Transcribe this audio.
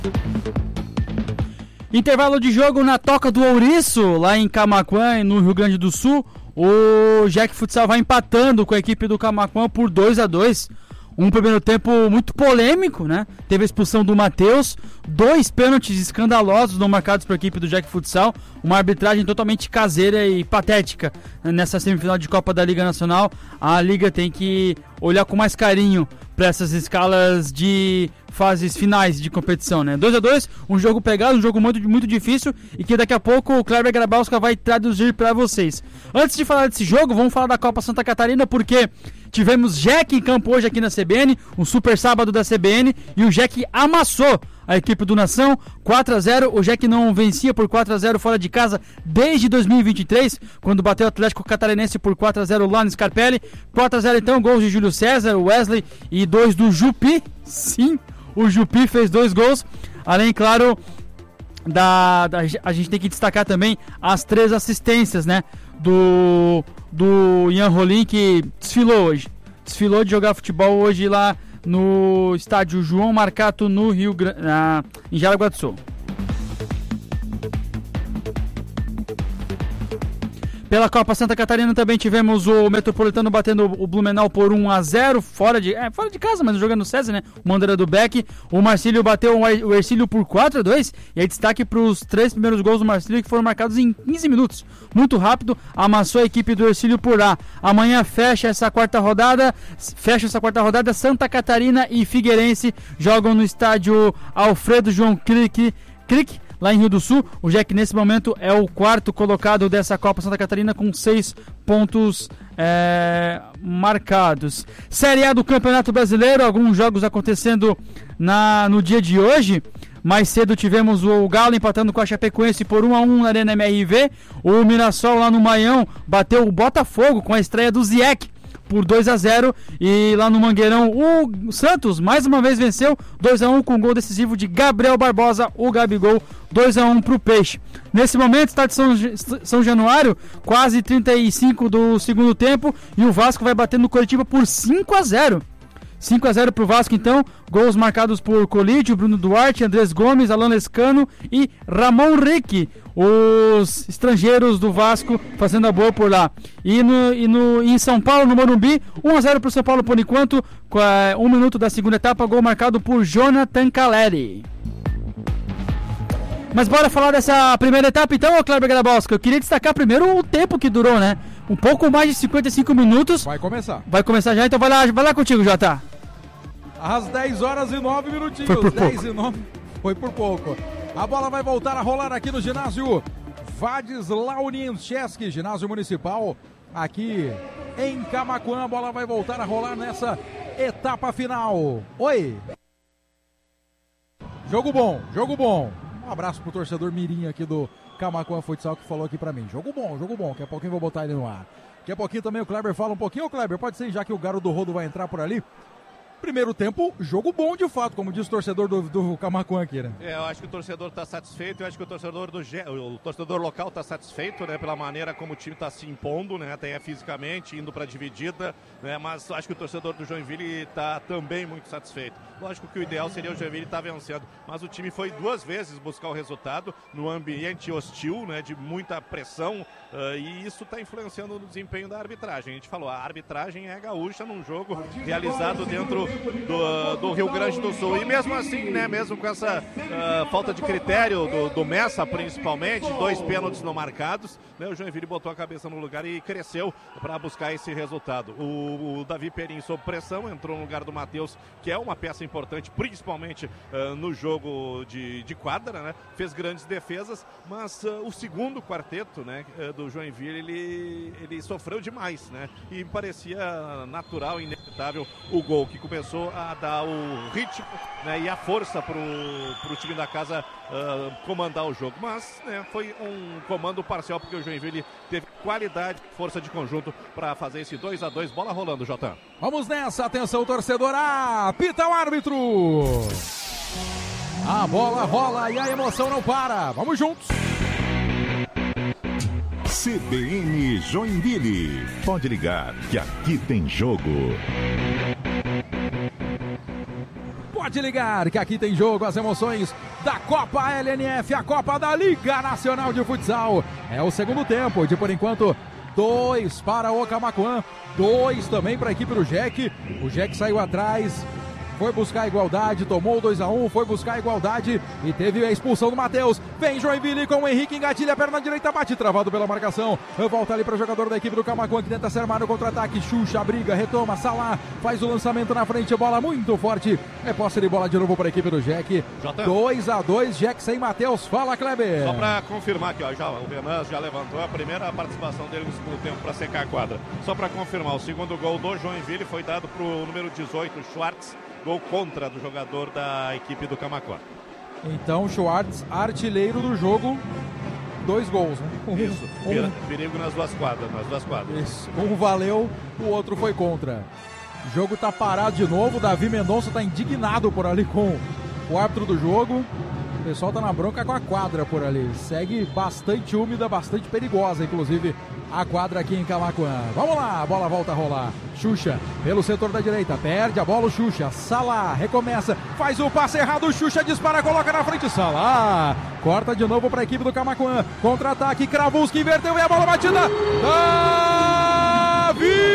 Intervalo de jogo na Toca do Ouriço, lá em Camaquã, no Rio Grande do Sul. O Jack Futsal vai empatando com a equipe do Camaquã por 2-2. Um primeiro tempo muito polêmico, né? Teve a expulsão do Matheus, 2 pênaltis escandalosos não marcados para a equipe do Jack Futsal, uma arbitragem totalmente caseira e patética nessa semifinal de Copa da Liga Nacional. A Liga tem que olhar com mais carinho para essas escalas de fases finais de competição, né? 2-2, um jogo pegado, um jogo muito difícil e que daqui a pouco o Kleber Grabowska vai traduzir para vocês. Antes de falar desse jogo, vamos falar da Copa Santa Catarina, porque tivemos Jack em campo hoje aqui na CBN, um super sábado da CBN, e o Jack amassou a equipe do Nação, 4-0, o Jack não vencia por 4-0 fora de casa desde 2023, quando bateu o Atlético Catarinense por 4-0 lá no Scarpelli. 4-0 então, gols de Júlio César, Wesley e 2 do Jupi. Sim, o Jupi fez 2 gols, além, claro, a gente tem que destacar também as 3 assistências, né, do Ian Rolim, que desfilou de jogar futebol hoje lá no estádio João Marcato, no em Jaraguá do Sul. Pela Copa Santa Catarina também tivemos o Metropolitano batendo o Blumenau por 1-0, fora de casa, mas jogando no César, né? O Mandeira do Beck. O Marcílio bateu o Ercílio por 4-2. E aí destaque para os 3 primeiros gols do Marcílio, que foram marcados em 15 minutos. Muito rápido, amassou a equipe do Ercílio por lá. Amanhã fecha essa quarta rodada. Santa Catarina e Figueirense jogam no estádio Alfredo João Crick, lá em Rio do Sul. O Jack nesse momento é o 4º colocado dessa Copa Santa Catarina com 6 pontos marcados. Série A do Campeonato Brasileiro, alguns jogos acontecendo no dia de hoje. Mais cedo tivemos o Galo empatando com a Chapecoense por 1-1 na Arena MRV. O Mirassol lá no Maião bateu o Botafogo com a estreia do Zieck por 2-0, e lá no Mangueirão o Santos mais uma vez venceu 2-1 com o gol decisivo de Gabriel Barbosa, o Gabigol. 2-1 para o Peixe. Nesse momento está de São Januário, quase 35 do segundo tempo, e o Vasco vai batendo no Coritiba por 5-0. 5-0 para o Vasco, então. Gols marcados por Colídio, Bruno Duarte, Andrés Gomes, Alan Lescano e Ramon Rick, os estrangeiros do Vasco fazendo a boa por lá. E em São Paulo, no Morumbi, 1-0 para o São Paulo por enquanto, com 1 minuto da segunda etapa, gol marcado por Jonathan Caleri. Mas bora falar dessa primeira etapa então, Kleber Grabowska. Eu queria destacar primeiro o tempo que durou, né? Um pouco mais de 55 minutos. Vai começar Já, então vai lá contigo, Jota. Às 10 horas e 9 minutinhos. Foi por 10 pouco. e 9. Foi por pouco. A bola vai voltar a rolar aqui no ginásio Vadislau Niencheski, ginásio municipal aqui em Camaquã. A bola vai voltar a rolar nessa etapa final. Oi! Jogo bom. Um abraço pro torcedor mirim aqui do Camaquã Futsal que falou aqui pra mim. Jogo bom. Daqui a pouquinho eu vou botar ele no ar. Daqui a pouquinho também o Kleber fala um pouquinho. Ô Kleber, pode ser já que o garoto do Rodo vai entrar por ali. Primeiro tempo, jogo bom de fato, como diz o torcedor do Camaquã aqui, né? Eu acho que o torcedor está satisfeito, eu acho que o torcedor local está satisfeito, né, pela maneira como o time está se impondo, né, até fisicamente, indo para a dividida, né, mas acho que o torcedor do Joinville está também muito satisfeito. Lógico que o ideal seria o Joinville estar vencendo, mas o time foi 2 vezes buscar o resultado no ambiente hostil, né, de muita pressão, e isso está influenciando no desempenho da arbitragem. A gente falou, a arbitragem é gaúcha num jogo realizado dentro do Rio Grande do Sul, e mesmo assim, né, mesmo com essa falta de critério do Messa principalmente, 2 pênaltis não marcados, né, o Joinville botou a cabeça no lugar e cresceu para buscar esse resultado. O Davi Perim sob pressão, entrou no lugar do Matheus, que é uma peça importante, principalmente no jogo de quadra, né, fez grandes defesas, mas o segundo quarteto, né, do Joinville, ele sofreu demais, né, e parecia natural e inevitável o gol, que começou a dar o ritmo, né, e a força pro time da casa comandar o jogo, mas, né, foi um comando parcial, porque o Joinville teve qualidade, força de conjunto para fazer esse 2-2, bola rolando, Jotão. Vamos nessa, atenção torcedor, apita o árbitro, a bola rola e a emoção não para, vamos juntos. CBN Joinville, pode ligar que aqui tem jogo. Pode ligar que aqui tem jogo, as emoções da Copa LNF, a Copa da Liga Nacional de Futsal. É o segundo tempo, de por enquanto 2 para o Camaquã, 2 também para a equipe do Jack. O Jack saiu atrás, foi buscar a igualdade, tomou 2-1, foi buscar a igualdade e teve a expulsão do Matheus. Vem Joinville com o Henrique, engatilha a perna direita, bate travado pela marcação. Volta ali para o jogador da equipe do Camaquã que tenta se armar no contra-ataque. Xuxa, briga, retoma, Salah, faz o lançamento na frente, bola muito forte. É posse de bola de novo para a equipe do Jack. 2-2, Jack sem Matheus. Fala, Kleber. Só para confirmar aqui, ó, o Renan já levantou a primeira participação dele no segundo tempo para secar a quadra. Só para confirmar, o segundo gol do Joinville foi dado para o número 18, Schwartz. Gol contra do jogador da equipe do Camaquã. Então, Schwartz, artilheiro do jogo, 2 gols, né? Isso, perigo nas duas quadras, Isso, um valeu, o outro foi contra. O jogo tá parado de novo, Davi Mendonça tá indignado por ali com o árbitro do jogo. O pessoal tá na bronca com a quadra por ali. Segue bastante úmida, bastante perigosa, inclusive, a quadra aqui em Camaquã. Vamos lá, a bola volta a rolar. Xuxa, pelo setor da direita, perde a bola o Xuxa. Salah, recomeça, faz o passe errado, Xuxa dispara, coloca na frente, Salah. Corta de novo para a equipe do Camaquã. Contra-ataque, Kravulski inverteu e a bola batida. Davi!